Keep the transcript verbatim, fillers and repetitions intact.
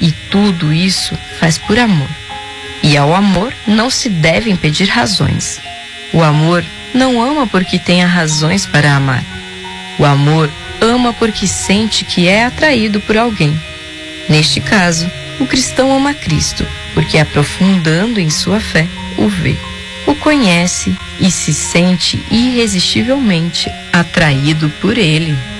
E tudo isso faz por amor. E ao amor não se devem pedir razões. O amor não ama porque tenha razões para amar. O amor ama porque sente que é atraído por alguém. Neste caso, o cristão ama Cristo, porque aprofundando em sua fé, o vê, o conhece e se sente irresistivelmente atraído por Ele.